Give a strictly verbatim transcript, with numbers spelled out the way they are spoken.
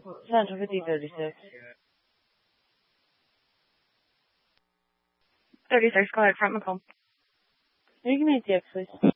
Santa Fe D thirty-six. thirty-six, go ahead, front McComb. Can you give me a T X, please?